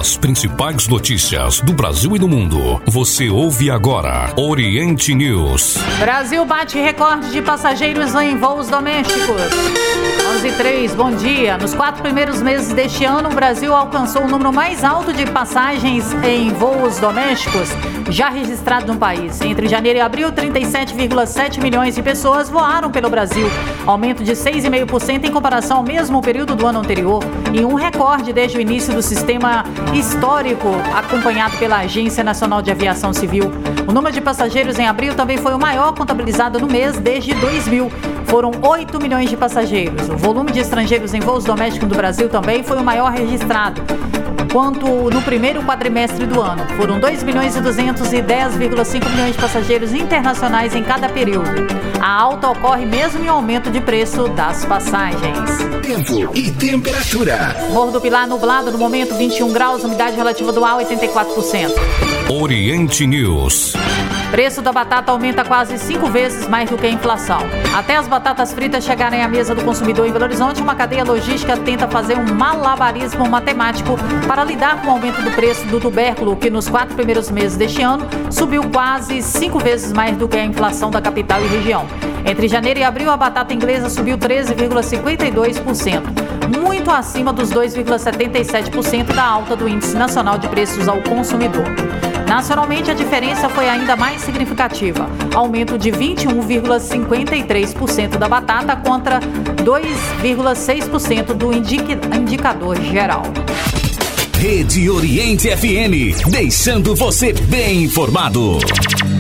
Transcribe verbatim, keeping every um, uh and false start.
As principais notícias do Brasil e do mundo. Você ouve agora Oriente News. Brasil bate recorde de passageiros em voos domésticos. onze e três, bom dia. Nos quatro primeiros meses deste ano, o Brasil alcançou o número mais alto de passagens em voos domésticos já registrado no país. Entre janeiro e abril, trinta e sete vírgula sete milhões de pessoas voaram pelo Brasil, aumento de seis vírgula cinco por cento em comparação ao mesmo período do ano anterior e um recorde desde o início do sistema histórico acompanhado pela Agência Nacional de Aviação Civil. O número de passageiros em abril também foi o maior contabilizado no mês desde dois mil. Foram oito milhões de passageiros. O volume de estrangeiros em voos domésticos do Brasil também foi o maior registrado, quanto no primeiro quadrimestre do ano. Foram dois milhões e duzentos e dez vírgula cinco milhões de passageiros internacionais em cada período. A alta ocorre mesmo em aumento de preço das passagens. Tempo e temperatura. Morro do Pilar nublado no momento, vinte e um graus, umidade relativa do ar oitenta e quatro por cento. Oriente News. Preço da batata aumenta quase cinco vezes mais do que a inflação. Até as batatas fritas chegarem à mesa do consumidor em Belo Horizonte, uma cadeia logística tenta fazer um malabarismo matemático para lidar com o aumento do preço do tubérculo, que nos quatro primeiros meses deste ano subiu quase cinco vezes mais do que a inflação da capital e região. Entre janeiro e abril, a batata inglesa subiu treze vírgula cinquenta e dois por cento, muito acima dos dois vírgula setenta e sete por cento da alta do Índice Nacional de Preços ao Consumidor. Nacionalmente, a diferença foi ainda mais significativa, aumento de vinte e um vírgula cinquenta e três por cento da batata contra dois vírgula seis por cento do indica- indicador geral. Rede Oriente F M, deixando você bem informado.